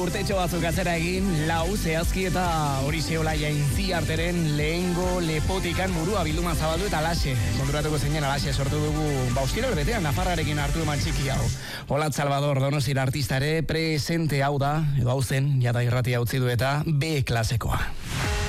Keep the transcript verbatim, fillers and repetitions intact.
urtetxo batzuk atzera egin, lau zehazki eta hori zeola jaintzi arteren lehengo lepotikan burua bilduma zabaldu eta alaxe. Konturatuko zeinen alaxe sortu dugu bauskilo betean Nafarrarekin hartu eman txiki hau. Olat Salvador Donostir artistare presente hau da, edo hau zen, jada irratia utzi du eta B klasekoa.